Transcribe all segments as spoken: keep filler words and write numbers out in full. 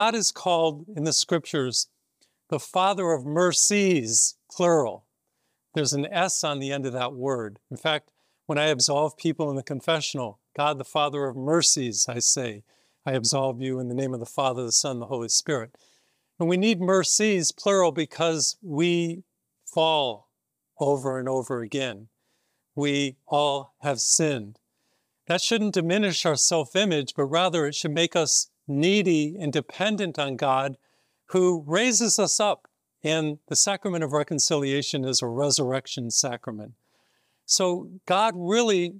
God is called in the scriptures the Father of mercies, plural. There's an S on the end of that word. In fact, when I absolve people in the confessional, God the Father of mercies, I say, I absolve you in the name of the Father, the Son, the Holy Spirit. And we need mercies, plural, because we fall over and over again. We all have sinned. That shouldn't diminish our self-image, but rather it should make us needy and dependent on God, who raises us up. And the sacrament of reconciliation is a resurrection sacrament. So God really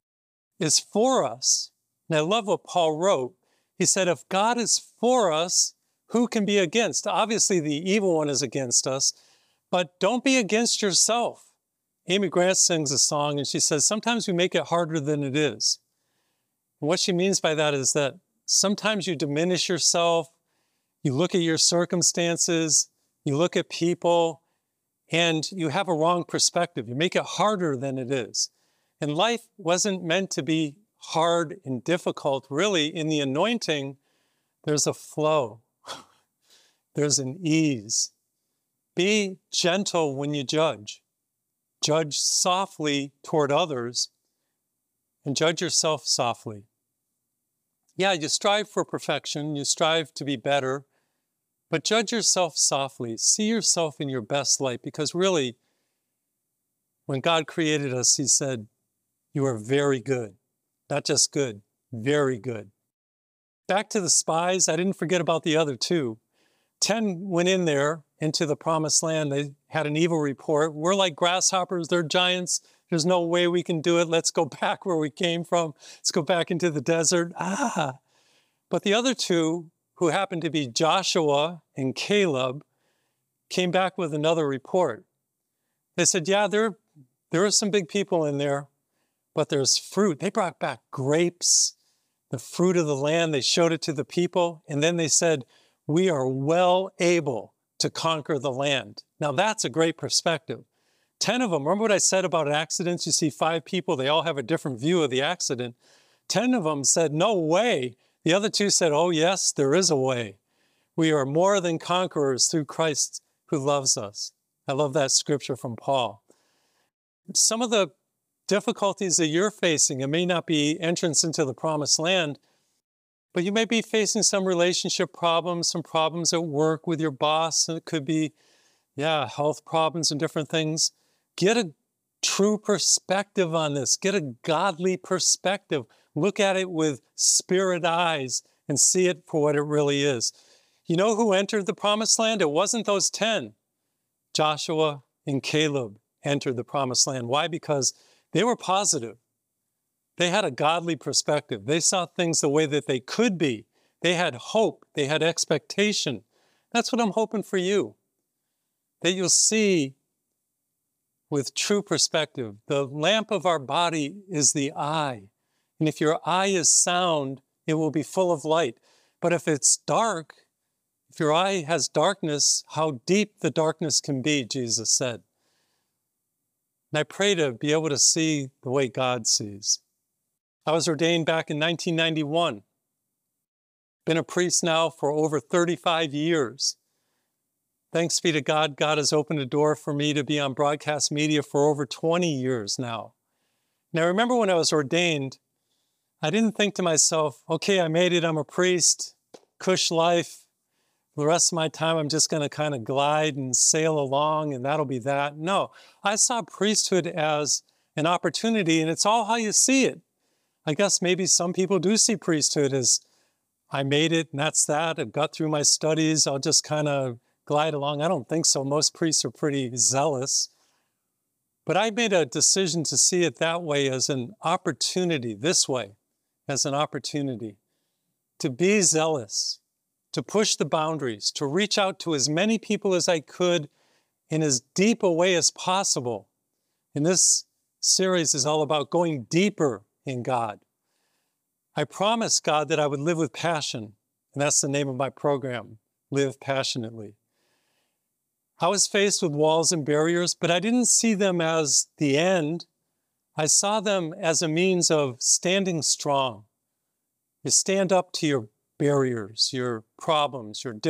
is for us. And I love what Paul wrote. He said, if God is for us, who can be against? Obviously, the evil one is against us, but don't be against yourself. Amy Grant sings a song and she says, sometimes we make it harder than it is. And what she means by that is that sometimes you diminish yourself, you look at your circumstances, you look at people, and you have a wrong perspective. You make it harder than it is. And life wasn't meant to be hard and difficult. Really, in the anointing, there's a flow. There's an ease. Be gentle when you judge. Judge softly toward others, and judge yourself softly. Yeah, you strive for perfection, you strive to be better, but judge yourself softly. See yourself in your best light, because really, when God created us, he said, you are very good. Not just good, very good. Back to the spies, I didn't forget about the other two. Ten went in there into the promised land. They had an evil report. We're like grasshoppers, they're giants. There's no way we can do it. Let's go back where we came from. Let's go back into the desert. Ah. But the other two, who happened to be Joshua and Caleb, came back with another report. They said, yeah, there, there are some big people in there, but there's fruit. They brought back grapes, the fruit of the land. They showed it to the people. And then they said, we are well able to conquer the land. Now that's a great perspective. Ten of them, remember what I said about accidents? You see five people, they all have a different view of the accident. Ten of them said, no way. The other two said, oh yes, there is a way. We are more than conquerors through Christ who loves us. I love that scripture from Paul. Some of the difficulties that you're facing, it may not be entrance into the promised land, but you may be facing some relationship problems, some problems at work with your boss, and it could be, yeah, health problems and different things. Get a true perspective on this. Get a godly perspective. Look at it with spirit eyes and see it for what it really is. You know who entered the promised land? It wasn't those ten. Joshua and Caleb entered the promised land. Why? Because they were positive. They had a godly perspective. They saw things the way that they could be. They had hope. They had expectation. That's what I'm hoping for you. That you'll see with true perspective. The lamp of our body is the eye. And if your eye is sound, it will be full of light. But if it's dark, if your eye has darkness, how deep the darkness can be, Jesus said. And I pray to be able to see the way God sees. I was ordained back in nineteen ninety-one. Been a priest now for over thirty-five years. Thanks be to God, God has opened a door for me to be on broadcast media for over twenty years now. Now, remember when I was ordained, I didn't think to myself, okay, I made it, I'm a priest, cush life. For the rest of my time, I'm just going to kind of glide and sail along, and that'll be that. No, I saw priesthood as an opportunity, and it's all how you see it. I guess maybe some people do see priesthood as, I made it, and that's that. I've got through my studies, I'll just kind of glide along. I don't think so. Most priests are pretty zealous. But I made a decision to see it that way, as an opportunity, this way, as an opportunity to be zealous, to push the boundaries, to reach out to as many people as I could in as deep a way as possible. And this series is all about going deeper in God. I promised God that I would live with passion, and that's the name of my program, Live Passionately. I was faced with walls and barriers, but I didn't see them as the end. I saw them as a means of standing strong. You stand up to your barriers, your problems, your